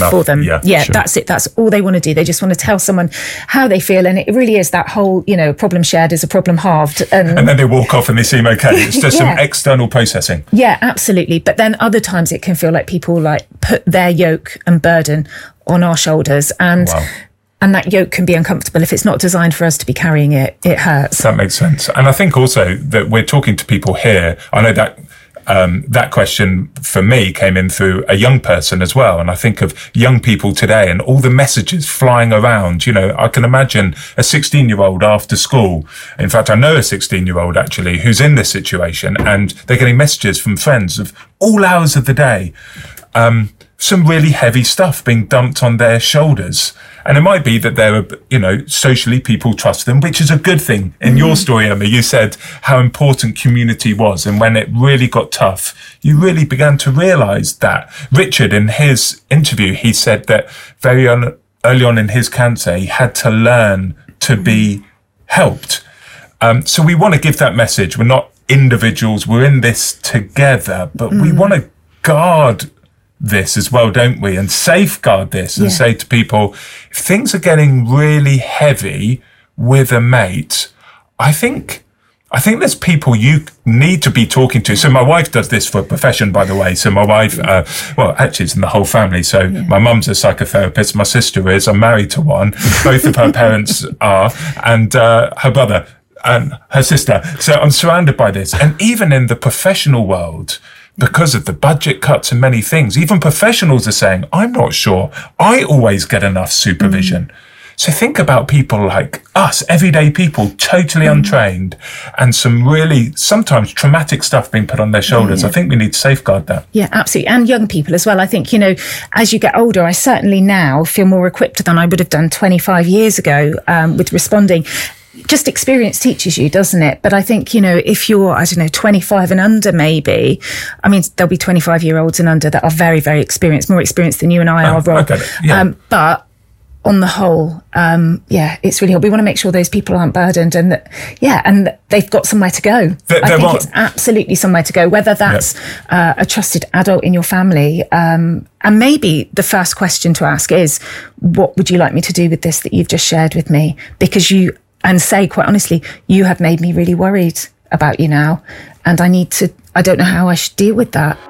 for them. Yeah, sure. That's it. That's all they want to do. They just want to tell someone how they feel. And it really is that whole, problem shared is a problem halved. And then they walk off and they seem okay. It's just some external processing. Yeah, absolutely. But then other times it can feel like people put their yoke and burden on our shoulders. And that yoke can be uncomfortable. If it's not designed for us to be carrying it, it hurts. That makes sense. And I think also that we're talking to people here. I know that that question for me came in through a young person as well. And I think of young people today and all the messages flying around. I can imagine a 16-year-old after school. In fact, I know a 16-year-old actually who's in this situation, and they're getting messages from friends of all hours of the day. Some really heavy stuff being dumped on their shoulders. And it might be that they're, socially people trust them, which is a good thing. In your story, Emma, you said how important community was. And when it really got tough, you really began to realise that. Richard, in his interview, he said that very early on in his cancer, he had to learn to be helped. So we want to give that message. We're not individuals. We're in this together, but we want to guard this as well, don't we? And safeguard this and say to people, if things are getting really heavy with a mate, I think there's people you need to be talking to. So my wife does this for a profession, by the way. So my wife, actually it's in the whole family. So my mum's a psychotherapist. My sister is. I'm married to one. Both of her parents are. And her brother and her sister. So I'm surrounded by this. And even in the professional world, because of the budget cuts and many things, even professionals are saying, I'm not sure I always get enough supervision. So think about people like us, everyday people, totally untrained, and some really sometimes traumatic stuff being put on their shoulders. I think we need to safeguard that. Yeah, absolutely. And young people as well. I think, as you get older, I certainly now feel more equipped than I would have done 25 years ago with responding. Just experience teaches you, doesn't it? But I think, if you're, 25 and under, maybe, there'll be 25-year-olds and under that are very, very experienced, more experienced than you and I are, Rob. Okay. Yeah. But on the whole, it's really hard. We want to make sure those people aren't burdened and that they've got somewhere to go. I think it's absolutely somewhere to go, whether that's a trusted adult in your family. And maybe the first question to ask is, what would you like me to do with this that you've just shared with me? Because and say, quite honestly, you have made me really worried about you now, and I don't know how I should deal with that.